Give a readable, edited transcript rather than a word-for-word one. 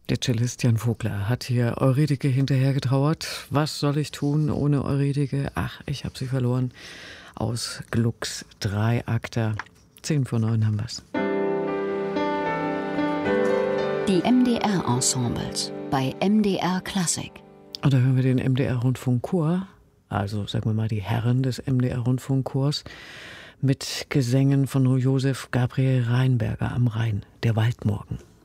Der Cellist Jan Vogler hat hier Eurydike hinterhergetrauert. Was soll ich tun ohne Eurydike? Ach, ich habe sie verloren. Aus Glucks 3 Akter. 8:50 haben wir's. Die MDR-Ensembles bei MDR Klassik. Und da hören wir den MDR-Rundfunkchor, also sagen wir mal die Herren des MDR-Rundfunkchors, mit Gesängen von Josef Gabriel Rheinberger am Rhein, der Waldmorgen.